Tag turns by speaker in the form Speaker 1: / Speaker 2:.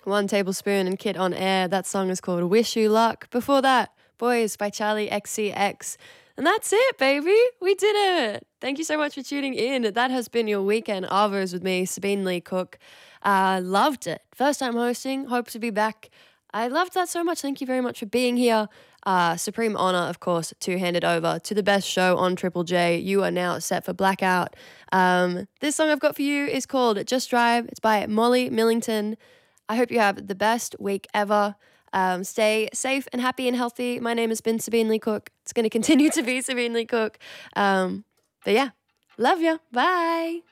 Speaker 1: One Tablespoon and Kid on Air. That song is called Wish You Luck. Before that, Boys by Charlie XCX. And that's it, baby. We did it. Thank you so much for tuning in. That has been your weekend Arvos with me, Sabine Lee Cook. Loved it. First time hosting. Hope to be back. I loved that so much. Thank you very much for being here. Supreme honor, of course, to hand it over to the best show on Triple J. You are now set for Blackout. This song I've got for you is called Just Drive. It's by Molly Millington. I hope you have the best week ever. Stay safe and happy and healthy. My name has been Sabine Lee Cook. It's going to continue to be Sabine Lee Cook. But yeah, love ya. Bye.